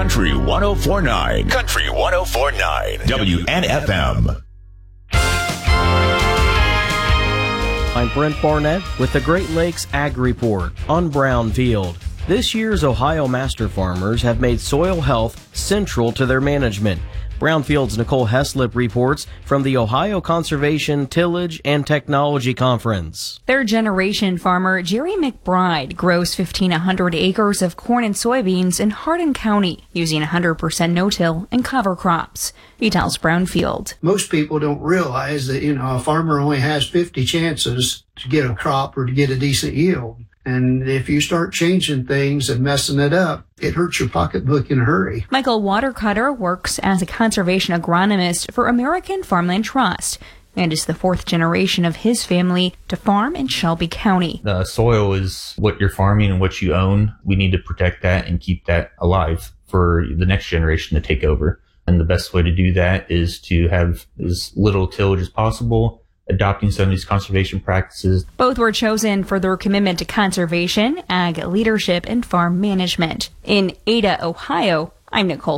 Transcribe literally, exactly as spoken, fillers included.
Country one oh four point nine. Country one oh four point nine. W N F M. I'm Brent Barnett with the Great Lakes Ag Report on Brownfield. This year's Ohio Master Farmers have made soil health central to their management. Brownfield's Nicole Heslip reports from the Ohio Conservation, Tillage, and Technology Conference. Third-generation farmer Jerry McBride grows fifteen hundred acres of corn and soybeans in Hardin County using one hundred percent no-till and cover crops. He tells Brownfield. Most people don't realize that, you know, a farmer only has fifty chances to get a crop or to get a decent yield. And if you start changing things and messing it up, it hurts your pocketbook in a hurry. Michael Watercutter works as a conservation agronomist for American Farmland Trust and is the fourth generation of his family to farm in Shelby County. The soil is what you're farming and what you own. We need to protect that and keep that alive for the next generation to take over. And the best way to do that is to have as little tillage as possible, adopting some of these conservation practices. Both were chosen for their commitment to conservation, ag leadership, and farm management. In Ada, Ohio, I'm Nicole